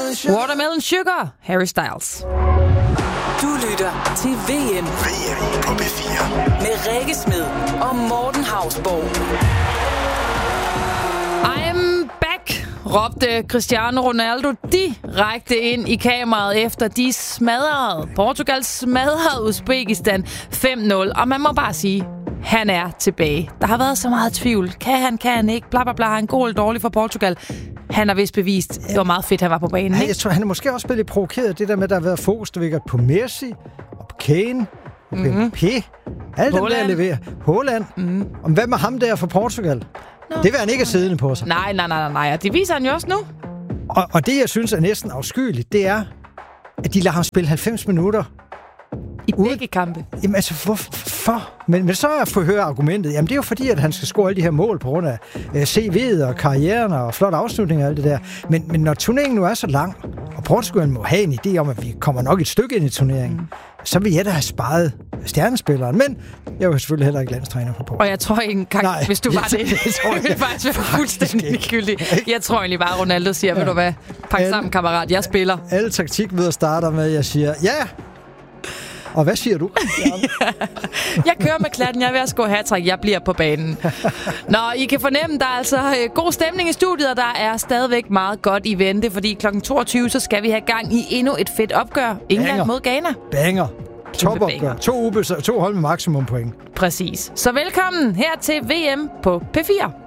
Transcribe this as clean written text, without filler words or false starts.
Watermelon Sugar, Harry Styles. Du lytter til VM. VM på P4. Med Rikke Smed og Morten Hausborg. I'm back, råbte Cristiano Ronaldo direkte ind i kameraet efter de smadrede. Portugal smadrede Uzbekistan 5-0. Og man må bare sige, han er tilbage. Der har været så meget tvivl. Kan han ikke? Bla bla bla. Han god eller dårlig for Portugal. Han har vist bevist, det var meget fedt, han var på banen. Jeg tror, han er måske også blevet lidt provokeret. Det der med, at der har været fokus, der virker på Messi og på Kane og på P. Alt dem der leverer. Haaland. Og hvad med ham der for Portugal? Det vil han ikke have siddende på sig. Nej. Det viser han jo også nu. Og det, jeg synes er næsten afskyeligt, det er, at de lader ham spille 90 minutter. I begge kampe. Jamen altså, hvorfor? Men så er jeg få høre argumentet. Jamen det er jo fordi, at han skal score alle de her mål på grund af CV'et og karrieren og flot afslutning og alt det der. Men når turneringen nu er så lang, og Portugal må have en idé om, at vi kommer nok et stykke ind i turneringen, så vil jeg da have sparet stjernespilleren. Men jeg er jo selvfølgelig heller ikke landstræner på Portugal. Og jeg tror ikke engang, hvis du var det, så ville det faktisk være fuldstændig ligegyldigt. Jeg tror egentlig bare, Ronaldo siger, ved du hvad, pak sammen, kammerat, jeg spiller. Alle taktikmøder starter med, at jeg siger, ja. Og hvad siger du? Jeg kører med klatten, jeg er ved at score hattrick, jeg bliver på banen. Nå, I kan fornemme, der er altså god stemning i studiet, og der er stadigvæk meget godt i vente, fordi kl. 22, så skal vi have gang i endnu et fedt opgør. England mod Ghana. Banger. Topopgør. 2 hold med maksimum point. Præcis. Så velkommen her til VM på P4.